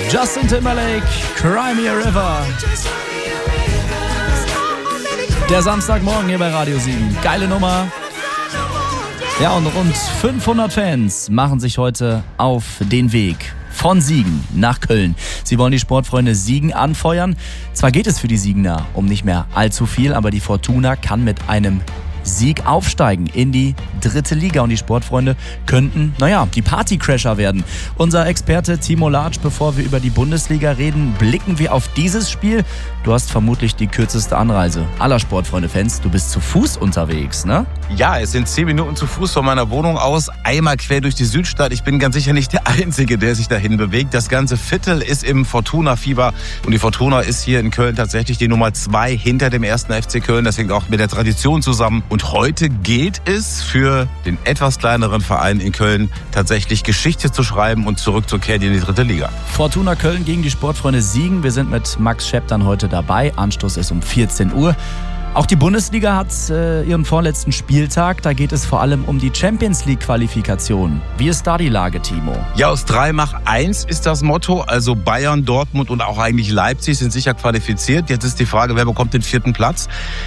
Justin Timberlake, Cry Me a River. Der Samstagmorgen hier bei Radio Siegen. Geile Nummer. Ja, und rund 500 Fans machen sich heute auf den Weg von Siegen nach Köln. Sie wollen die Sportfreunde Siegen anfeuern. Zwar geht es für die Siegener um nicht mehr allzu viel, aber die Fortuna kann mit einem Sieg aufsteigen in die 3. Liga und die Sportfreunde könnten, die Partycrasher werden. Unser Experte Timo Latsch, bevor wir über die Bundesliga reden, blicken wir auf dieses Spiel. Du hast vermutlich die kürzeste Anreise aller Sportfreunde-Fans. Du bist zu Fuß unterwegs, ne? Ja, es sind 10 Minuten zu Fuß von meiner Wohnung aus, einmal quer durch die Südstadt. Ich bin ganz sicher nicht der Einzige, der sich dahin bewegt. Das ganze Viertel ist im Fortuna-Fieber und die Fortuna ist hier in Köln tatsächlich die Nummer 2 hinter dem 1. FC Köln. Das hängt auch mit der Tradition zusammen. Und heute gilt es für den etwas kleineren Verein in Köln tatsächlich Geschichte zu schreiben und zurückzukehren in die 3. Liga. Fortuna Köln gegen die Sportfreunde Siegen. Wir sind mit Max Schepp dann heute dabei. Anstoß ist um 14 Uhr. Auch die Bundesliga hat ihren vorletzten Spieltag. Da geht es vor allem um die Champions-League-Qualifikation. Wie ist da die Lage, Timo? Ja, aus 3 mach 1 ist das Motto. Also Bayern, Dortmund und auch eigentlich Leipzig sind sicher qualifiziert. Jetzt ist die Frage, wer bekommt den 4. Platz?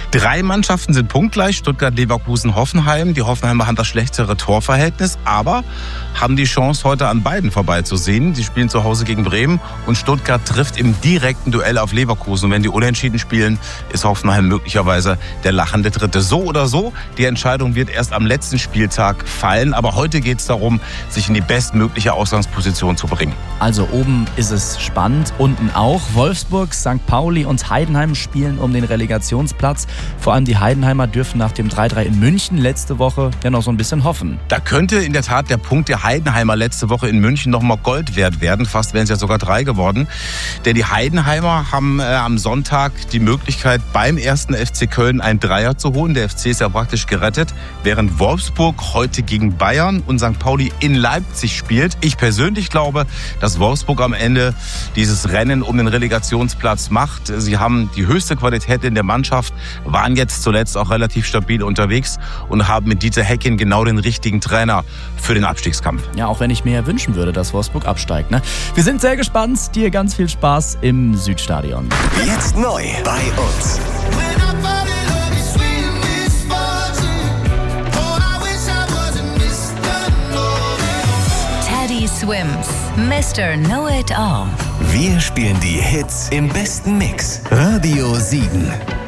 3 Mannschaften sind punktgleich. Stuttgart, Leverkusen, Hoffenheim. Die Hoffenheimer haben das schlechtere Torverhältnis, aber haben die Chance, heute an beiden vorbeizusehen. Sie spielen zu Hause gegen Bremen und Stuttgart trifft im direkten Duell auf Leverkusen. Und wenn die unentschieden spielen, ist Hoffenheim möglicherweise der lachende Dritte. So oder so, die Entscheidung wird erst am letzten Spieltag fallen. Aber heute geht es darum, sich in die bestmögliche Ausgangsposition zu bringen. Also oben ist es spannend, unten auch. Wolfsburg, St. Pauli und Heidenheim spielen um den Relegationsplatz. Vor allem die Heidenheimer dürfen nach dem 3-3 in München letzte Woche ja noch so ein bisschen hoffen. Da könnte in der Tat der Punkt der Heidenheimer letzte Woche in München noch mal Gold wert werden. Fast wären es ja sogar 3 geworden. Denn die Heidenheimer haben am Sonntag die Möglichkeit, beim 1. FC Köln einen Dreier zu holen. Der FC ist ja praktisch gerettet, während Wolfsburg heute gegen Bayern und St. Pauli in Leipzig spielt. Ich persönlich glaube, dass Wolfsburg am Ende dieses Rennen um den Relegationsplatz macht. Sie haben die höchste Qualität in der Mannschaft, waren jetzt zuletzt auch relativ stabil unterwegs und haben mit Dieter Hecking genau den richtigen Trainer für den Abstiegskampf. Ja, auch wenn ich mir wünschen würde, dass Wolfsburg absteigt, ne? Wir sind sehr gespannt. Dir ganz viel Spaß im Südstadion. Jetzt neu bei uns. Teddy Swims, Mr. Know It All. Wir spielen die Hits im besten Mix. Radio Siegen.